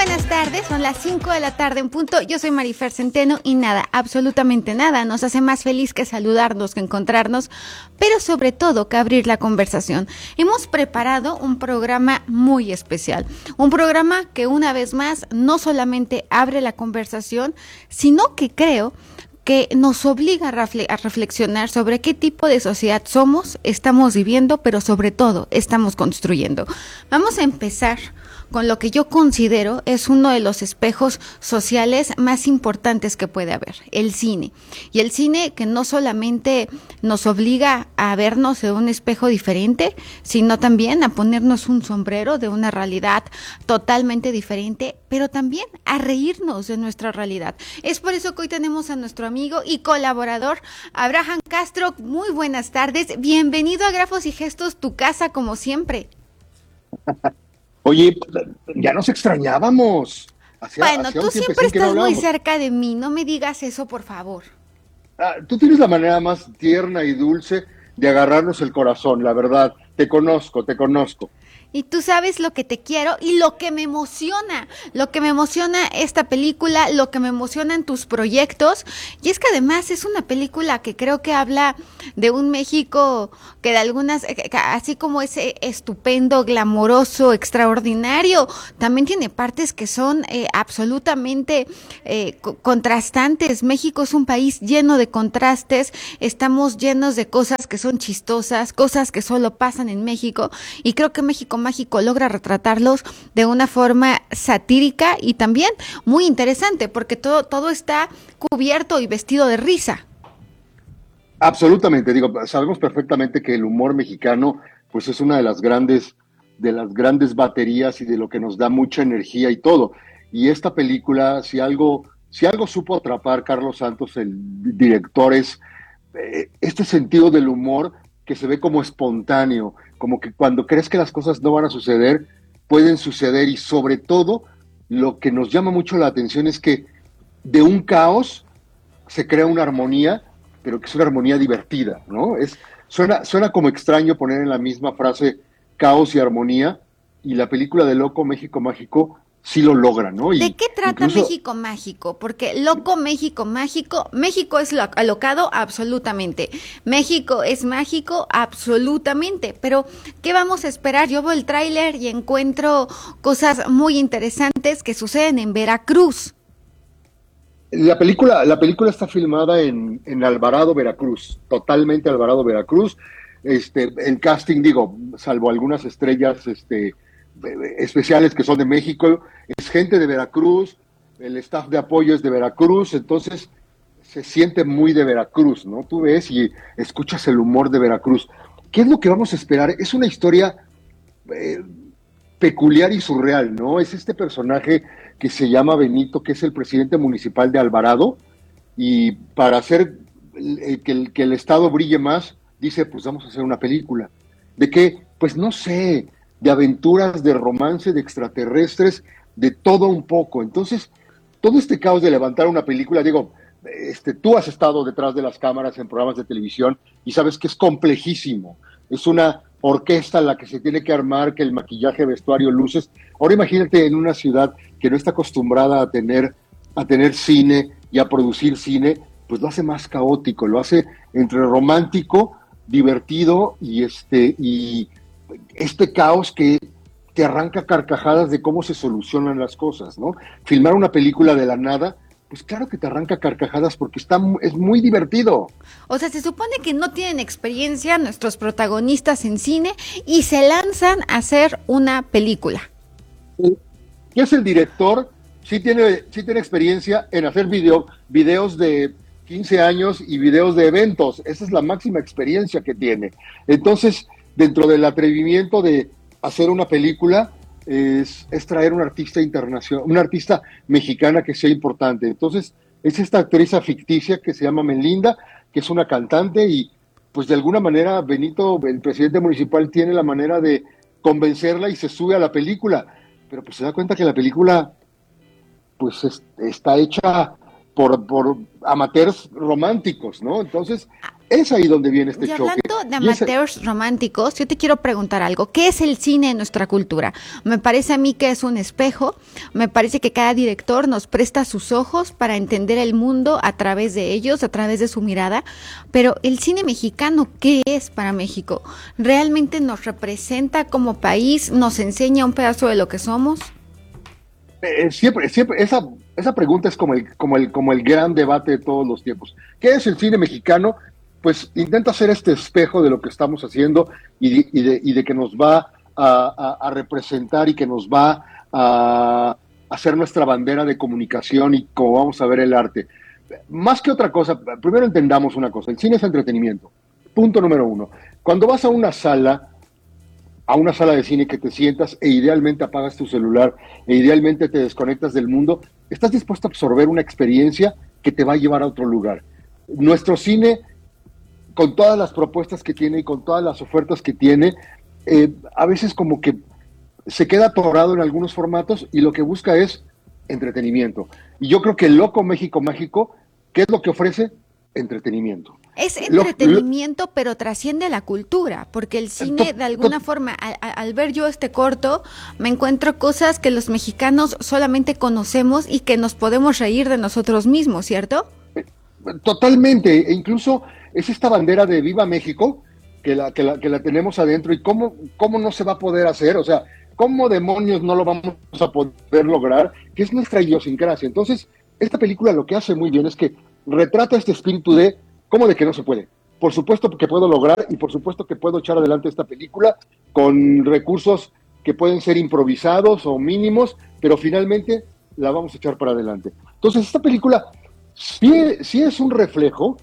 buenas tardes, son las 5 de la tarde en punto. Yo soy Marifer Centeno y nada, absolutamente nada nos hace más feliz que saludarnos, que encontrarnos, pero sobre todo que abrir la conversación. Hemos preparado un programa muy especial, un programa que una vez más no solamente abre la conversación, sino que creo que nos obliga a reflexionar sobre qué tipo de sociedad somos, estamos viviendo, pero sobre todo estamos construyendo. Vamos a empezar con lo que yo considero es uno de los espejos sociales más importantes que puede haber, el cine. Y el cine que no solamente nos obliga a vernos de un espejo diferente, sino también a ponernos un sombrero de una realidad totalmente diferente, pero también a reírnos de nuestra realidad. Es por eso que hoy tenemos a nuestro amigo y colaborador, Abraham Castro. Muy buenas tardes, bienvenido a Grafos y Gestos, tu casa como siempre. Oye, ya nos extrañábamos. Bueno, tú siempre estás muy cerca de mí, no me digas eso, por favor. Tú tienes la manera más tierna y dulce de agarrarnos el corazón, la verdad. Te conozco, te conozco. Y tú sabes lo que te quiero y lo que me emociona esta película, lo que me emociona en tus proyectos. Y es que además es una película que creo que habla de un México que de algunas, así como ese estupendo, glamoroso, extraordinario, también tiene partes que son absolutamente contrastantes. México es un país lleno de contrastes, estamos llenos de cosas que son chistosas, cosas que solo pasan en México, y creo que México Mágico logra retratarlos de una forma satírica y también muy interesante, porque todo está cubierto y vestido de risa. Absolutamente, digo, sabemos perfectamente que el humor mexicano, pues es una de las grandes baterías y de lo que nos da mucha energía y todo. Y esta película, si algo supo atrapar Carlos Santos, el director, es este sentido del humor que se ve como espontáneo, como que cuando crees que las cosas no van a suceder, pueden suceder, y sobre todo lo que nos llama mucho la atención es que de un caos se crea una armonía, pero que es una armonía divertida, ¿no? Suena como extraño poner en la misma frase caos y armonía, y la película de Loco México Mágico sí lo logra, ¿no? ¿De qué trata México Mágico? Porque Loco México Mágico, México es alocado absolutamente, México es mágico absolutamente, pero ¿qué vamos a esperar? Yo veo el tráiler y encuentro cosas muy interesantes que suceden en Veracruz. La película está filmada en Alvarado, Veracruz, totalmente Alvarado, Veracruz. El casting, digo, salvo algunas estrellas, especiales que son de México, es gente de Veracruz, el staff de apoyo es de Veracruz, entonces se siente muy de Veracruz, ¿no? Tú ves y escuchas el humor de Veracruz. ¿Qué es lo que vamos a esperar? Es una historia peculiar y surreal, ¿no? Es este personaje que se llama Benito, que es el presidente municipal de Alvarado, y para hacer que el Estado brille más, dice, pues vamos a hacer una película. ¿De qué? Pues no sé, de aventuras, de romance, de extraterrestres, de todo un poco. Entonces, todo este caos de levantar una película, digo, tú has estado detrás de las cámaras en programas de televisión y sabes que es complejísimo. Es una orquesta la que se tiene que armar, que el maquillaje, vestuario, luces. Ahora imagínate en una ciudad que no está acostumbrada a tener cine y a producir cine, pues lo hace más caótico, lo hace entre romántico, divertido y este caos que te arranca carcajadas de cómo se solucionan las cosas, ¿no? Filmar una película de la nada, pues claro que te arranca carcajadas porque es muy divertido. O sea, se supone que no tienen experiencia nuestros protagonistas en cine y se lanzan a hacer una película. ¿Qué es el director? Sí tiene experiencia en hacer videos de 15 años y videos de eventos. Esa es la máxima experiencia que tiene. Entonces, dentro del atrevimiento de hacer una película, es traer una artista internacional, una artista mexicana que sea importante. Entonces, es esta actriz ficticia que se llama Melinda, que es una cantante, y pues de alguna manera Benito, el presidente municipal, tiene la manera de convencerla y se sube a la película. Pero pues se da cuenta que la película pues está hecha por amateurs románticos, ¿no? Entonces, Es ahí donde viene este Y choque. hablando de amateurs románticos, yo te quiero preguntar algo. ¿Qué es el cine en nuestra cultura? Me parece a mí que es un espejo. Me parece que cada director nos presta sus ojos para entender el mundo a través de ellos, a través de su mirada. Pero el cine mexicano, ¿qué es para México? ¿Realmente nos representa como país? ¿Nos enseña un pedazo de lo que somos? Siempre, esa pregunta es como el gran debate de todos los tiempos. ¿Qué es el cine mexicano? Pues intenta ser este espejo de lo que estamos haciendo y de que nos va a representar y que nos va a hacer nuestra bandera de comunicación y cómo vamos a ver el arte. Más que otra cosa, primero entendamos una cosa, el cine es entretenimiento, punto número uno. Cuando vas a una sala de cine, que te sientas e idealmente apagas tu celular e idealmente te desconectas del mundo, estás dispuesto a absorber una experiencia que te va a llevar a otro lugar. Nuestro cine, con todas las propuestas que tiene y con todas las ofertas que tiene, a veces como que se queda atorado en algunos formatos y lo que busca es entretenimiento. Y yo creo que el Loco México Mágico, ¿qué es lo que ofrece? Entretenimiento. Es entretenimiento, pero trasciende la cultura, porque el cine, de alguna forma, al ver yo este corto, me encuentro cosas que los mexicanos solamente conocemos y que nos podemos reír de nosotros mismos, ¿cierto? Totalmente, e incluso es esta bandera de Viva México que la tenemos adentro, y cómo no se va a poder hacer, o sea, cómo demonios no lo vamos a poder lograr, que es nuestra idiosincrasia. Entonces, esta película lo que hace muy bien es que retrata este espíritu de cómo de que no se puede. Por supuesto que puedo lograr y por supuesto que puedo echar adelante esta película con recursos que pueden ser improvisados o mínimos, pero finalmente la vamos a echar para adelante. Entonces, esta película sí es un reflejo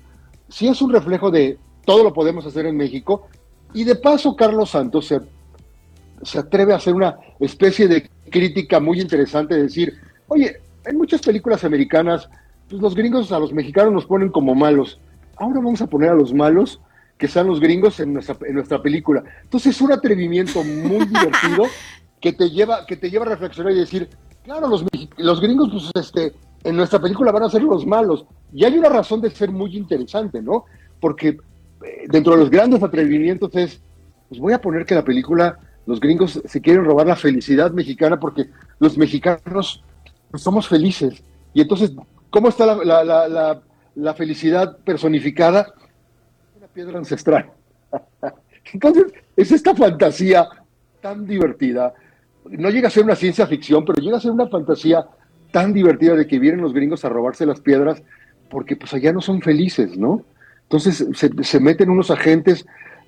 de todo lo podemos hacer en México, y de paso Carlos Santos se atreve a hacer una especie de crítica muy interesante, de decir, oye, en muchas películas americanas, pues los gringos a los mexicanos nos ponen como malos, ahora vamos a poner a los malos que sean los gringos en nuestra película. Entonces es un atrevimiento muy divertido que te lleva a reflexionar y decir, claro, los gringos pues en nuestra película van a ser los malos. Y hay una razón de ser muy interesante, ¿no? Porque dentro de los grandes atrevimientos es, pues voy a poner que la película, los gringos se quieren robar la felicidad mexicana porque los mexicanos pues, somos felices. Y entonces, ¿cómo está la felicidad personificada? Una piedra ancestral. Entonces, es esta fantasía tan divertida. No llega a ser una ciencia ficción, pero llega a ser una fantasía tan divertida de que vienen los gringos a robarse las piedras porque pues allá no son felices, ¿no? Entonces se meten unos agentes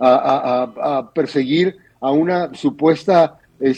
a perseguir a una supuesta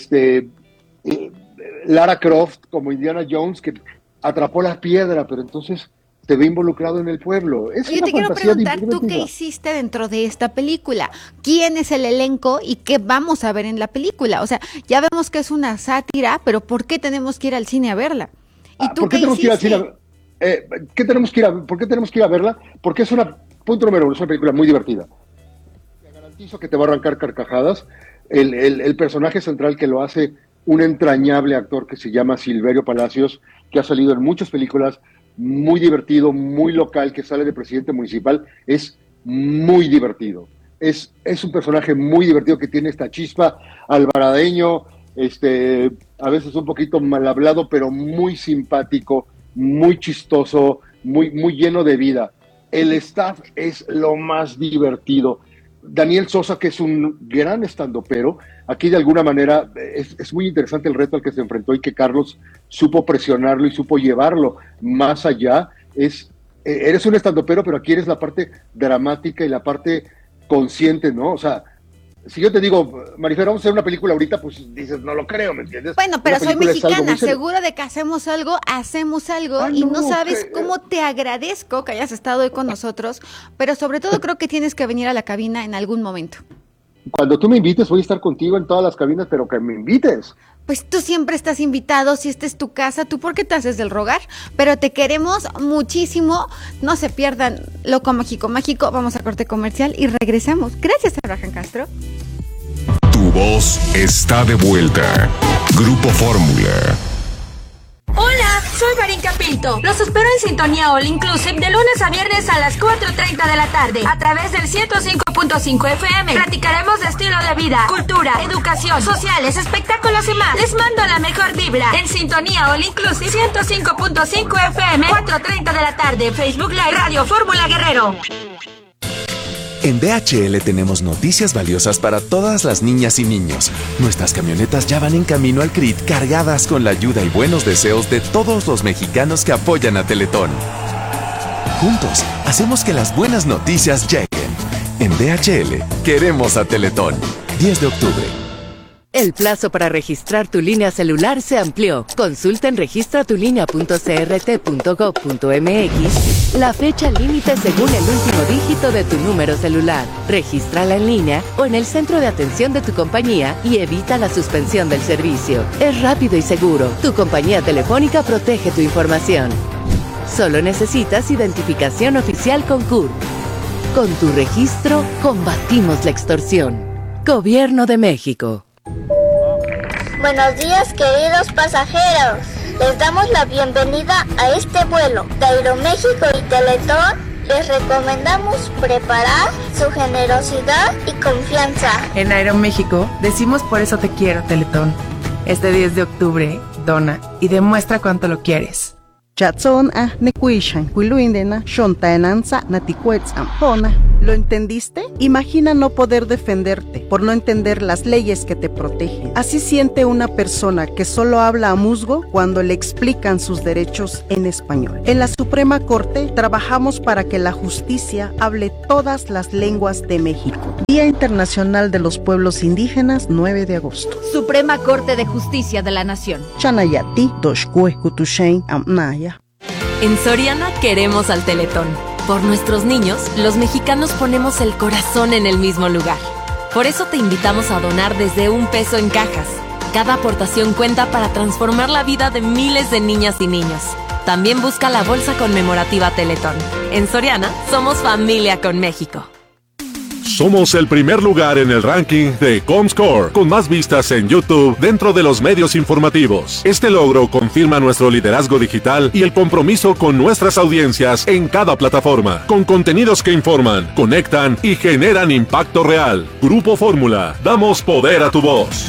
Lara Croft como Indiana Jones que atrapó la piedra, pero entonces se ve involucrado en el pueblo. Yo te quiero preguntar, ¿tú qué hiciste dentro de esta película? ¿Quién es el elenco y qué vamos a ver en la película? O sea, ya vemos que es una sátira, pero ¿por qué tenemos que ir al cine a verla? ¿Y tú qué hiciste? ¿Por qué tenemos que ir a verla? Porque punto número uno, es una película muy divertida. Te garantizo que te va a arrancar carcajadas. El personaje central que lo hace un entrañable actor que se llama Silverio Palacios, que ha salido en muchas películas, muy divertido, muy local, que sale de presidente municipal, es muy divertido. Es un personaje muy divertido que tiene esta chispa alvaradeño, a veces un poquito mal hablado, pero muy simpático, muy chistoso, muy lleno de vida. El staff es lo más divertido. Daniel Sosa, que es un gran estandopero, aquí de alguna manera es muy interesante el reto al que se enfrentó y que Carlos supo presionarlo y supo llevarlo más allá. Eres un estandopero, pero aquí eres la parte dramática y la parte consciente, ¿no? O sea, si yo te digo, Marifer, vamos a hacer una película ahorita, pues dices, no lo creo, ¿me entiendes? Bueno, pero soy mexicana, segura de que hacemos algo, y no sabes cómo te agradezco que hayas estado hoy con nosotros, pero sobre todo creo que tienes que venir a la cabina en algún momento. Cuando tú me invites, voy a estar contigo en todas las cabinas, pero que me invites. Pues tú siempre estás invitado, si esta es tu casa, ¿tú por qué te haces del rogar? Pero te queremos muchísimo, no se pierdan Loco México Mágico, vamos a corte comercial y regresamos. Gracias, Abraham Castro. Tu voz está de vuelta. Grupo Fórmula. Hola, soy Marín Capinto. Los espero en Sintonía All Inclusive de lunes a viernes a las 4:30 de la tarde a través del 105.5 FM. Platicaremos de estilo de vida, cultura, educación, sociales, espectáculos y más. Les mando la mejor vibra en Sintonía All Inclusive 105.5 FM, 4:30 de la tarde. Facebook Live, Radio Fórmula Guerrero. En DHL tenemos noticias valiosas para todas las niñas y niños. Nuestras camionetas ya van en camino al CRIT cargadas con la ayuda y buenos deseos de todos los mexicanos que apoyan a Teletón. Juntos, hacemos que las buenas noticias lleguen. En DHL, queremos a Teletón. 10 de octubre. El plazo para registrar tu línea celular se amplió. Consulta en registratulinea.crt.gov.mx la fecha límite según el último dígito de tu número celular. Regístrala en línea o en el centro de atención de tu compañía y evita la suspensión del servicio. Es rápido y seguro. Tu compañía telefónica protege tu información. Solo necesitas identificación oficial con CURP. Con tu registro, combatimos la extorsión. Gobierno de México. Buenos días, queridos pasajeros. Les damos la bienvenida a este vuelo de Aeroméxico y Teletón. Les recomendamos preparar su generosidad y confianza. En Aeroméxico decimos por eso te quiero, Teletón. Este 10 de octubre, dona y demuestra cuánto lo quieres. ¿Lo entendiste? Imagina no poder defenderte por no entender las leyes que te protegen. Así siente una persona que solo habla a musgo cuando le explican sus derechos en español. En la Suprema Corte trabajamos para que la justicia hable todas las lenguas de México. Día Internacional de los Pueblos Indígenas, 9 de agosto. Suprema Corte de Justicia de la Nación. Chanayati, Toshkue, Kutushain, Amnaya. En Soriana queremos al Teletón. Por nuestros niños, los mexicanos ponemos el corazón en el mismo lugar. Por eso te invitamos a donar desde $1 en cajas. Cada aportación cuenta para transformar la vida de miles de niñas y niños. También busca la bolsa conmemorativa Teletón. En Soriana, somos familia con México. Somos el primer lugar en el ranking de Comscore, con más vistas en YouTube dentro de los medios informativos. Este logro confirma nuestro liderazgo digital y el compromiso con nuestras audiencias en cada plataforma, con contenidos que informan, conectan y generan impacto real. Grupo Fórmula, damos poder a tu voz.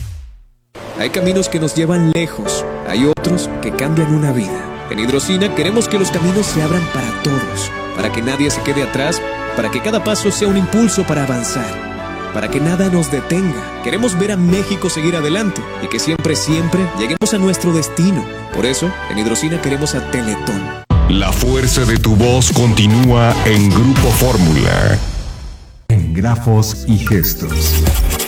Hay caminos que nos llevan lejos, hay otros que cambian una vida. En Hidrocina queremos que los caminos se abran para todos, para que nadie se quede atrás, para que cada paso sea un impulso para avanzar, para que nada nos detenga. Queremos ver a México seguir adelante y que siempre, siempre lleguemos a nuestro destino. Por eso, en Hidrocina queremos a Teletón. La fuerza de tu voz continúa en Grupo Fórmula. En Grafos y Gestos.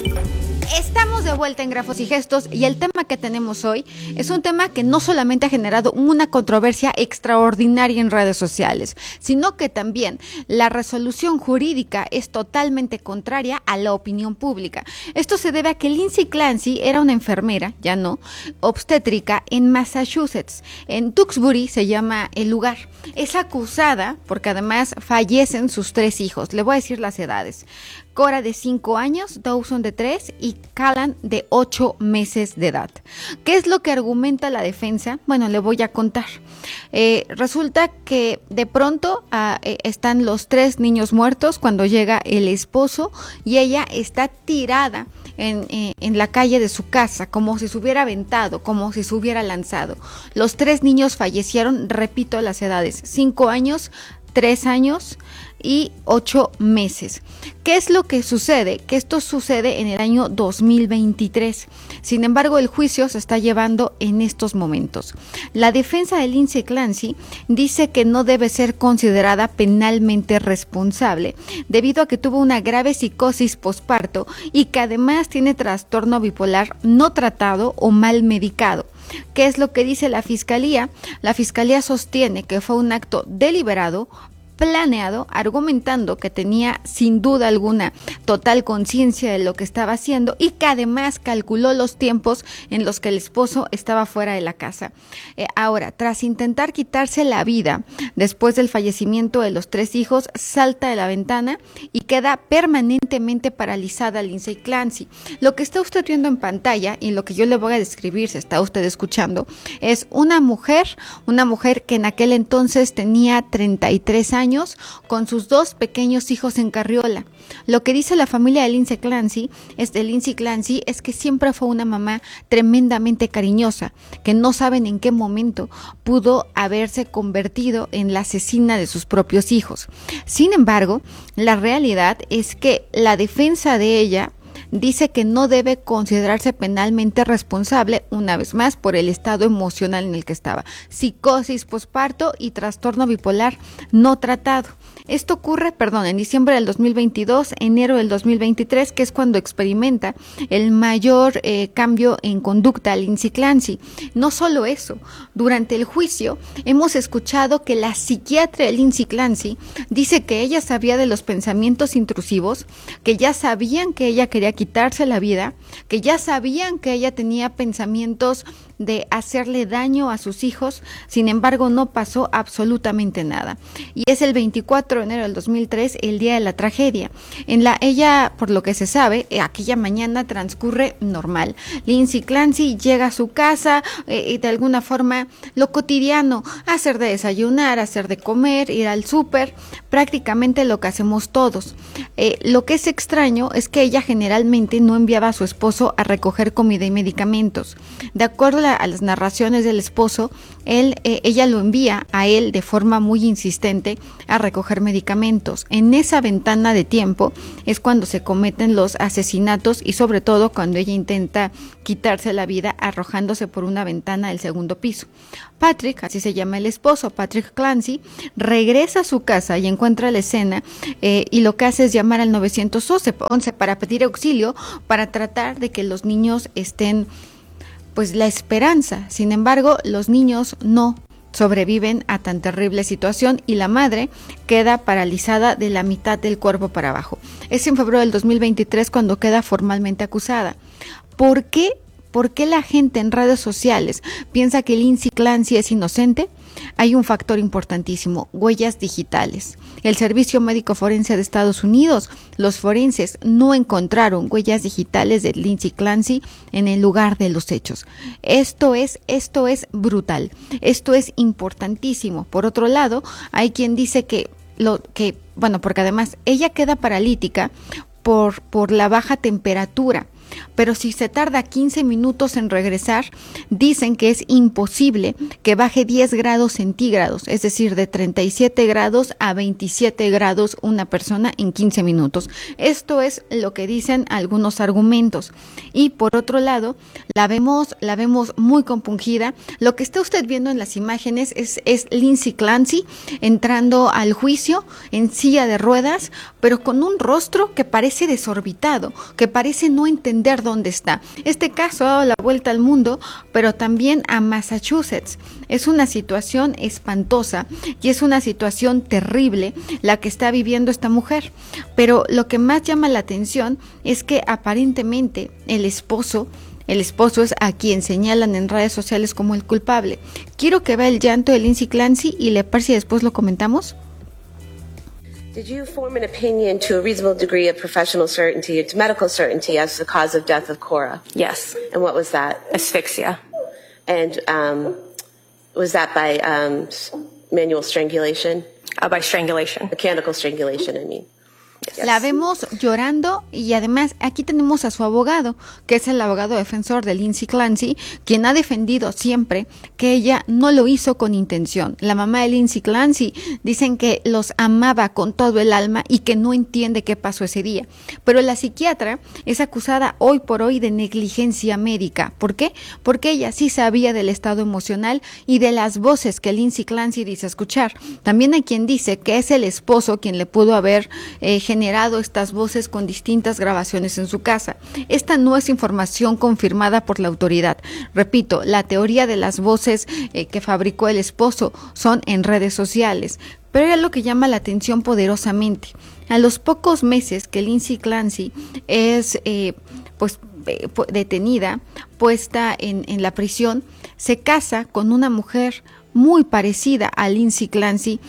Estamos de vuelta en Grafos y Gestos y el tema que tenemos hoy es un tema que no solamente ha generado una controversia extraordinaria en redes sociales, sino que también la resolución jurídica es totalmente contraria a la opinión pública. Esto se debe a que Lindsay Clancy era una enfermera, ya no, obstétrica en Massachusetts. En Tewksbury se llama el lugar. Es acusada porque además fallecen sus 3 hijos. Le voy a decir las edades. Cora de 5 años, Dawson de 3 y Callan de 8 meses de edad. ¿Qué es lo que argumenta la defensa? Bueno, le voy a contar. Resulta que de pronto están los 3 niños muertos cuando llega el esposo y ella está tirada en la calle de su casa, como si se hubiera aventado, como si se hubiera lanzado. Los 3 niños fallecieron, repito las edades, 5 años, 3 años y 8 meses. ¿Qué es lo que sucede? Que esto sucede en el año 2023. Sin embargo, el juicio se está llevando en estos momentos. La defensa de Lindsay Clancy dice que no debe ser considerada penalmente responsable debido a que tuvo una grave psicosis posparto y que además tiene trastorno bipolar no tratado o mal medicado. ¿Qué es lo que dice la fiscalía? La fiscalía sostiene que fue un acto deliberado, planeado, argumentando que tenía sin duda alguna total conciencia de lo que estaba haciendo y que además calculó los tiempos en los que el esposo estaba fuera de la casa. Ahora, tras intentar quitarse la vida después del fallecimiento de los 3 hijos, salta de la ventana y queda permanentemente paralizada Lindsay Clancy. Lo que está usted viendo en pantalla y lo que yo le voy a describir, si está usted escuchando, es una mujer que en aquel entonces tenía 33 años, con sus 2 pequeños hijos en carriola. Lo que dice la familia de Lindsay Clancy es que siempre fue una mamá tremendamente cariñosa, que no saben en qué momento pudo haberse convertido en la asesina de sus propios hijos. Sin embargo, la realidad es que la defensa de ella dice que no debe considerarse penalmente responsable, una vez más, por el estado emocional en el que estaba. Psicosis posparto y trastorno bipolar no tratado. Esto ocurre, en diciembre del 2022, enero del 2023, que es cuando experimenta el mayor cambio en conducta Lindsay Clancy. No solo eso, durante el juicio hemos escuchado que la psiquiatra de Lindsay Clancy dice que ella sabía de los pensamientos intrusivos, que ya sabían que ella quería quitarse la vida, que ya sabían que ella tenía pensamientos de hacerle daño a sus hijos, sin embargo no pasó absolutamente nada. Y es el 24 de enero del 2003, el día de la tragedia. Ella, por lo que se sabe, aquella mañana transcurre normal. Lindsay Clancy llega a su casa y de alguna forma lo cotidiano, hacer de desayunar, hacer de comer, ir al súper, prácticamente lo que hacemos todos. Lo que es extraño es que ella generalmente no enviaba a su esposo a recoger comida y medicamentos. De acuerdo a las narraciones del esposo, ella lo envía a él de forma muy insistente a recoger medicamentos. En esa ventana de tiempo es cuando se cometen los asesinatos y sobre todo cuando ella intenta quitarse la vida arrojándose por una ventana del 2º piso. Patrick, así se llama el esposo, Patrick Clancy, regresa a su casa y encuentra la escena y lo que hace es llamar al 911 para pedir auxilio, para tratar de que los niños estén la esperanza. Sin embargo, los niños no sobreviven a tan terrible situación y la madre queda paralizada de la mitad del cuerpo para abajo. Es en febrero del 2023 cuando queda formalmente acusada. ¿Por qué la gente en redes sociales piensa que Lindsay Clancy es inocente? Hay un factor importantísimo: huellas digitales. El Servicio Médico Forense de Estados Unidos, los forenses no encontraron huellas digitales de Lindsay Clancy en el lugar de los hechos. Esto es brutal. Esto es importantísimo. Por otro lado, hay quien dice porque además ella queda paralítica por la baja temperatura. Pero si se tarda 15 minutos en regresar, dicen que es imposible que baje 10 grados centígrados, es decir, de 37 grados a 27 grados una persona en 15 minutos. Esto es lo que dicen algunos argumentos. Y por otro lado, la vemos muy compungida. Lo que está usted viendo en las imágenes es Lindsay Clancy entrando al juicio en silla de ruedas, pero con un rostro que parece desorbitado, que parece no entender dónde está. Este caso ha dado la vuelta al mundo, pero también a Massachusetts. Es una situación espantosa y es una situación terrible la que está viviendo esta mujer. Pero lo que más llama la atención es que aparentemente el esposo es a quien señalan en redes sociales como el culpable. Quiero que vea el llanto de Lindsay Clancy y le parece después lo comentamos. Did you form an opinion to a reasonable degree of professional certainty, to medical certainty, as the cause of death of Cora? Yes. And what was that? Asphyxia. And was that by manual strangulation? By strangulation. Mechanical strangulation, I mean. La vemos llorando y además aquí tenemos a su abogado, que es el abogado defensor de Lindsay Clancy, quien ha defendido siempre que ella no lo hizo con intención. La mamá de Lindsay Clancy dicen que los amaba con todo el alma y que no entiende qué pasó ese día. Pero la psiquiatra es acusada hoy por hoy de negligencia médica. ¿Por qué? Porque ella sí sabía del estado emocional y de las voces que Lindsay Clancy dice escuchar. También hay quien dice que es el esposo quien le pudo haber generado estas voces con distintas grabaciones en su casa. Esta no es información confirmada por la autoridad. Repito, la teoría de las voces que fabricó el esposo son en redes sociales, pero es lo que llama la atención poderosamente. A los pocos meses que Lindsay Clancy es detenida, puesta en la prisión, se casa con una mujer muy parecida a Lindsay Clancy,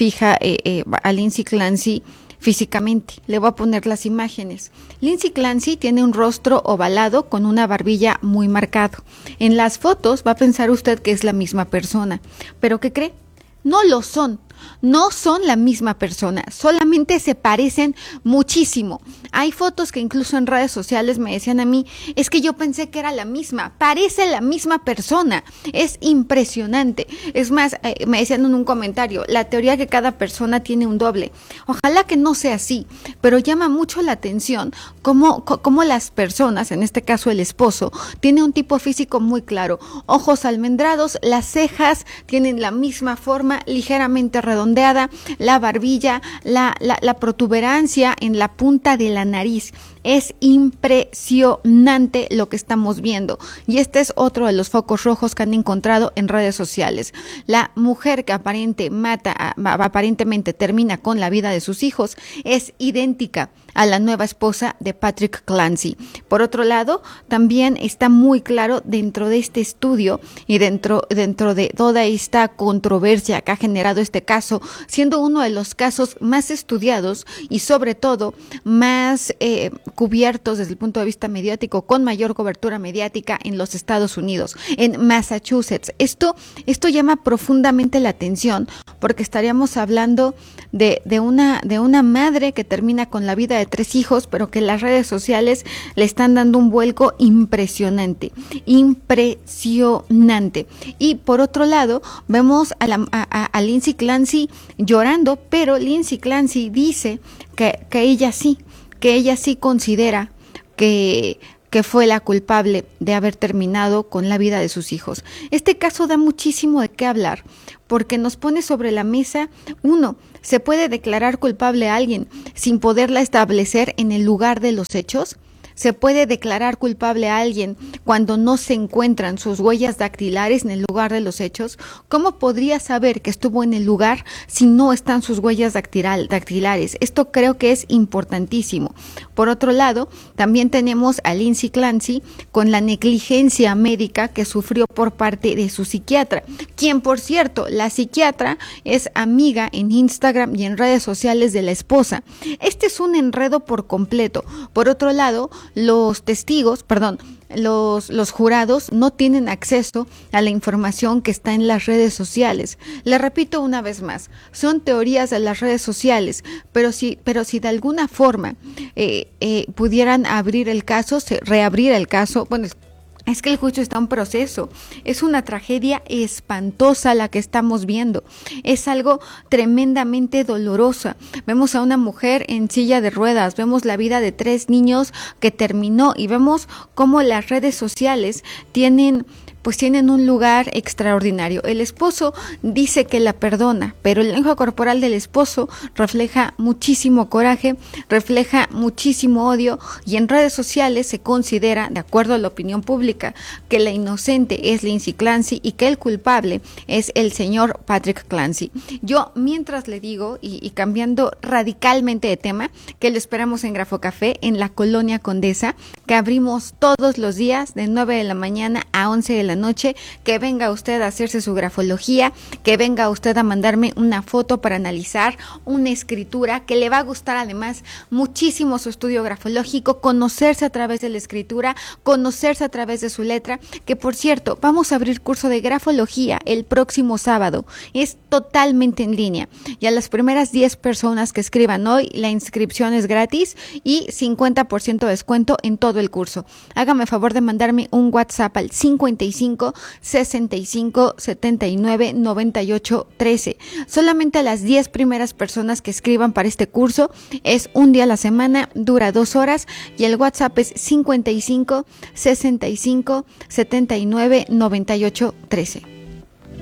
físicamente. Le voy a poner las imágenes. Lindsay Clancy tiene un rostro ovalado con una barbilla muy marcado. En las fotos va a pensar usted que es la misma persona, pero ¿qué cree? No lo son. No son la misma persona, solamente se parecen muchísimo. Hay fotos que incluso en redes sociales me decían a mí, es que yo pensé que era la misma, parece la misma persona, es impresionante. Es más, me decían en un comentario, la teoría que cada persona tiene un doble. Ojalá que no sea así, pero llama mucho la atención cómo las personas, en este caso el esposo, tiene un tipo físico muy claro, ojos almendrados, las cejas tienen la misma forma, ligeramente redondeada, la barbilla, la protuberancia en la punta de la nariz. Es impresionante lo que estamos viendo. Y este es otro de los focos rojos que han encontrado en redes sociales. La mujer que aparentemente termina con la vida de sus hijos es idéntica a la nueva esposa de Patrick Clancy. Por otro lado, también está muy claro dentro de este estudio y dentro de toda esta controversia que ha generado este caso, siendo uno de los casos más estudiados y sobre todo más cubiertos desde el punto de vista mediático, con mayor cobertura mediática en los Estados Unidos, en Massachusetts. Esto llama profundamente la atención porque estaríamos hablando de una madre que termina con la vida de 3 hijos, pero que las redes sociales le están dando un vuelco impresionante. Y por otro lado, vemos a Lindsay Clancy llorando, pero Lindsay Clancy dice que ella sí considera que fue la culpable de haber terminado con la vida de sus hijos. Este caso da muchísimo de qué hablar, porque nos pone sobre la mesa, ¿se puede declarar culpable a alguien sin poderla establecer en el lugar de los hechos? ¿Se puede declarar culpable a alguien cuando no se encuentran sus huellas dactilares en el lugar de los hechos? ¿Cómo podría saber que estuvo en el lugar si no están sus huellas dactilares? Esto creo que es importantísimo. Por otro lado, también tenemos a Lindsay Clancy con la negligencia médica que sufrió por parte de su psiquiatra, quien, por cierto, la psiquiatra es amiga en Instagram y en redes sociales de la esposa. Este es un enredo por completo. Por otro lado, los jurados no tienen acceso a la información que está en las redes sociales. Le repito una vez más, son teorías de las redes sociales, pero si de alguna forma pudieran reabrir el caso, bueno, es que el juicio está en proceso. Es una tragedia espantosa la que estamos viendo. Es algo tremendamente dolorosa. Vemos a una mujer en silla de ruedas, vemos la vida de 3 niños que terminó y vemos cómo las redes sociales tienen un lugar extraordinario. El esposo dice que la perdona, pero el lenguaje corporal del esposo refleja muchísimo coraje, refleja muchísimo odio, y en redes sociales se considera, de acuerdo a la opinión pública, que la inocente es Lindsay Clancy y que el culpable es el señor Patrick Clancy. Yo, mientras le digo, y cambiando radicalmente de tema, que lo esperamos en Grafo Café, en la Colonia Condesa, que abrimos todos los días de 9 de la mañana a 11 de la noche, que venga usted a hacerse su grafología, que venga usted a mandarme una foto para analizar, una escritura, que le va a gustar además muchísimo su estudio grafológico, conocerse a través de la escritura, conocerse a través de su letra, que por cierto, vamos a abrir curso de grafología el próximo sábado, es totalmente en línea, y a las primeras 10 personas que escriban hoy, la inscripción es gratis y 50% de descuento en todo el curso. Hágame favor de mandarme un WhatsApp al 55 65 79 98 13. Solamente a las 10 primeras personas que escriban para este curso, es un día a la semana, dura 2 horas, y el WhatsApp es 55 65 79 98 13.